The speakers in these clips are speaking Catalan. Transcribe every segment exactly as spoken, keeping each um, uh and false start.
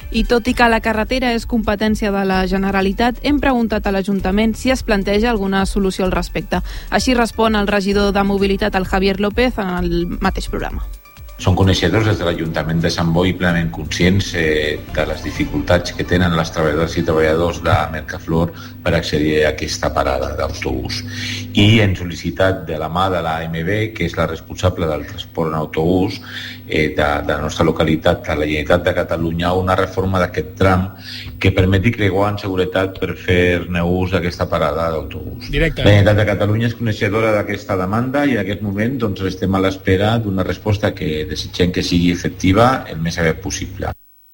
I tot i que la carretera és competència de la Generalitat, hem preguntat a l'Ajuntament si es planteja alguna solució al respecte. Així respon el regidor de Mobilitat, el Javier López, en el mateix programa. Són coneixedors des de l'Ajuntament de Sant Boi plenament conscients eh, de les dificultats que tenen les treballadores i treballadors de Mercaflor per accedir a aquesta parada d'autobús. I hem sol·licitat de la mà de l'A M B, que és la responsable del transport en autobús eh, de, de la nostra localitat, de la Generalitat de Catalunya, una reforma d'aquest tram que permeti creuar en seguretat per fer-ne ús d'aquesta parada d'autobús. Directe. La Generalitat de Catalunya és coneixedora d'aquesta demanda i en aquest moment doncs, estem a l'espera d'una resposta que desitgem que sigui efectiva el més aviat possible.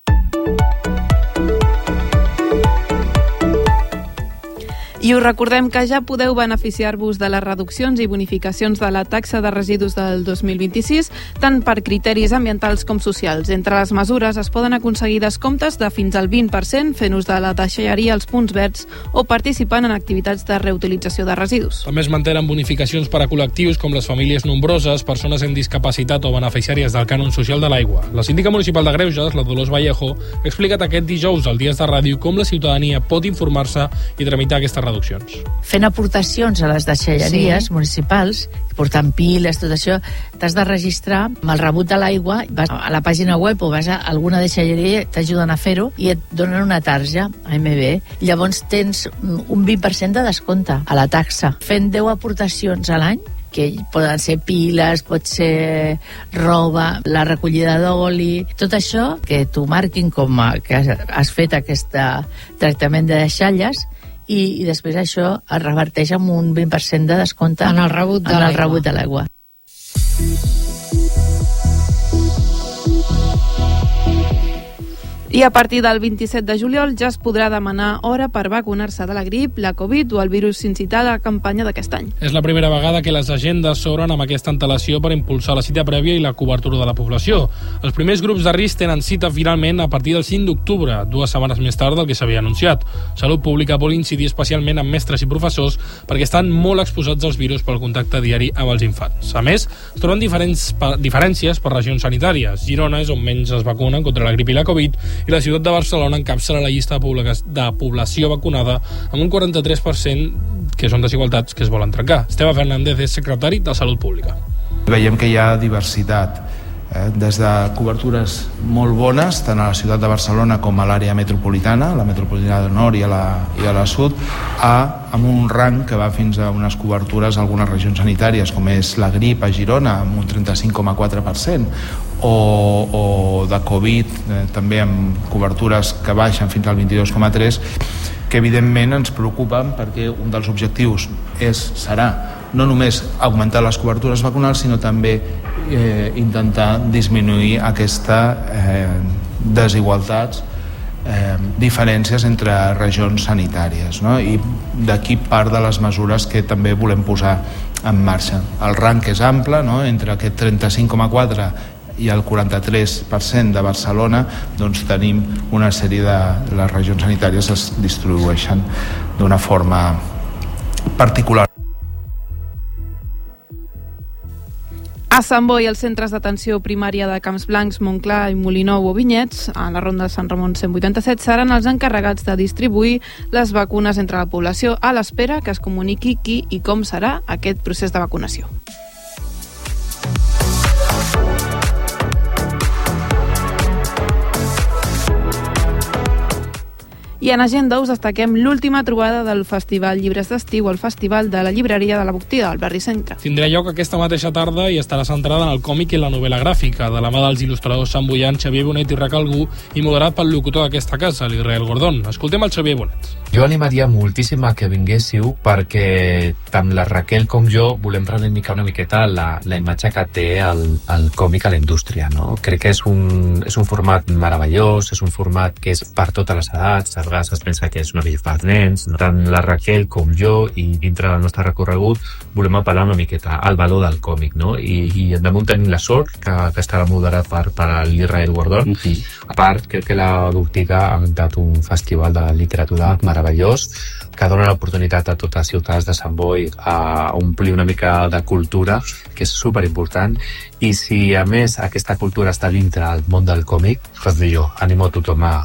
I us recordem que ja podeu beneficiar-vos de les reduccions i bonificacions de la taxa de residus del dos mil vint-i-sis, tant per criteris ambientals com socials. Entre les mesures es poden aconseguir descomptes de fins al vint per cent fent ús de la deixalleria als punts verds o participant en activitats de reutilització de residus. També es mantenen bonificacions per a col·lectius com les famílies nombroses, persones amb discapacitat o beneficiàries del cànon social de l'aigua. La síndica municipal de Greuges, la Dolors Vallejo, ha explicat aquest dijous al Dies de Ràdio com la ciutadania pot informar-se i tramitar aquestes reduccions. Fent aportacions a les deixalleries sí. municipals, portant piles, tot això, t'has de registrar amb el rebut de l'aigua, vas a la pàgina web o vas a alguna deixalleria, t'ajuden a fer-ho i et donen una tarja A M B. Llavors tens un vint per cent de descompte a la taxa. Fent deu aportacions a l'any, que poden ser piles, pot ser roba, la recollida d'oli, tot això que t'ho marquin com a, que has fet aquest tractament de deixalles, i, i després això es reverteix amb un vint per cent de descompte en el rebut de en l'aigua. el rebut de l'aigua. I a partir del vint-i-set de juliol ja es podrà demanar hora per vacunar-se de la grip, la Covid o el virus sincità a la campanya d'aquest any. És la primera vegada que les agendes s'obren amb aquesta antelació per impulsar la cita prèvia i la cobertura de la població. Els primers grups de risc tenen cita finalment a partir del cinc d'octubre, dues setmanes més tard del que s'havia anunciat. Salut Pública vol incidir especialment en mestres i professors perquè estan molt exposats als virus pel contacte diari amb els infants. A més, es troben diferents diferències per regions sanitàries. Girona és on menys es vacunen contra la grip i la Covid, i la ciutat de Barcelona encapçala la llista de població vacunada amb un quaranta-tres per cent, que són desigualtats que es volen trencar. Esteve Fernández és secretari de Salut Pública. Veiem que hi ha diversitat, eh, des de cobertures molt bones, tant a la ciutat de Barcelona com a l'àrea metropolitana, la metropolitana del nord i a la, i a la sud, a, amb un rang que va fins a unes cobertures a algunes regions sanitàries, com és la grip a Girona, amb un trenta-cinc coma quatre per cent, o, o de Covid, eh, també amb cobertures que baixen fins al vint-i-dos coma tres, que evidentment ens preocupen perquè un dels objectius és, serà no només augmentar les cobertures vacunals, sinó també eh, intentar disminuir aquesta eh, desigualtats, eh, diferències entre regions sanitàries, no? I d'aquí part de les mesures que també volem posar en marxa. El rang és ample, no? Entre aquest trenta-cinc coma quatre i el quaranta-tres per cent de Barcelona, doncs tenim una sèrie de les regions sanitàries es distribueixen d'una forma particular. A Sant Boi, els centres d'atenció primària de Camps Blancs, Montclar i Molinou o Vinyets, a la ronda de Sant Ramon cent vuitanta-set, seran els encarregats de distribuir les vacunes entre la població a l'espera que es comuniqui qui i com serà aquest procés de vacunació. I en Agenda us destaquem l'última trobada del Festival Llibres d'Estiu, el Festival de la Llibreria de la Bugtida, al barri Centre. Tindrà lloc aquesta mateixa tarda i estarà centrada en el còmic i la novel·la gràfica, de la mà dels il·lustradors santboians Xavier Bonet i Racalgú, i moderat pel locutor d'aquesta casa, l'Israel Gordon. Escoltem el Xavier Bonet. Jo animaria moltíssim a que vinguéssiu perquè tant la Raquel com jo volem reivindicar una miqueta la, la imatge que té el, el còmic a la indústria, no? Crec que és un, és un format meravellós, és un format que és per totes les edats, a vegades es pensa que és una mica per nens, no? Tant la Raquel com jo i dintre del nostre recorregut volem apel·lar una miqueta al valor del còmic, no? I, i damunt tenim la sort que, que estarà moderat per, per l'Israel Gordon. Mm-hmm. A part, crec que la Bugtida ha muntat un festival de literatura meravellós que dona l'oportunitat a tots els ciutadans de Sant Boi a omplir una mica de cultura, que és superimportant, i si a més aquesta cultura està dintre del món del còmic, doncs jo animo a tothom a,